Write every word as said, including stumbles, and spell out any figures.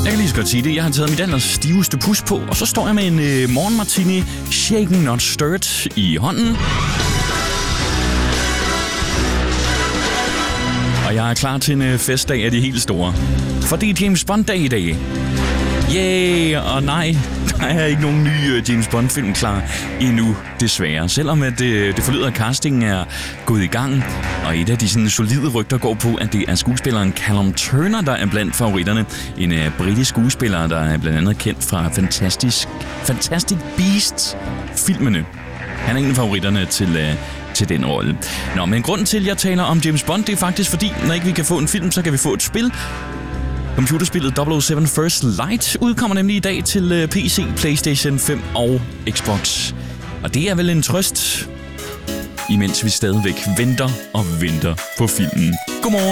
Jeg kan lige så godt sige det. Jeg har taget mit aller stiveste pus på, og så står jeg med en øh, morgenmartini shaken not stirred i hånden. Og jeg er klar til en øh, festdag af de helt store. For det er James Bond-dag i dag. Yay! Og nej, der er ikke nogen ny uh, James Bond-film klar endnu, desværre. Selvom at det, det forlyder, at castingen er gået i gang, og et af de sådan, solide rygter går på, at det er skuespilleren Callum Turner, der er blandt favoritterne. En uh, britisk skuespiller, der er blandt andet kendt fra Fantastic, Fantastic Beasts-filmene. Han er en af favoritterne til... Uh, til den rolle. Nå, men grunden til, at jeg taler om James Bond, det er faktisk fordi, når ikke vi kan få en film, så kan vi få et spil. Computerspillet double oh seven First Light udkommer nemlig i dag til P C, PlayStation fem og Xbox. Og det er vel en trøst, imens vi stadigvæk venter og venter på filmen. Godmorgen!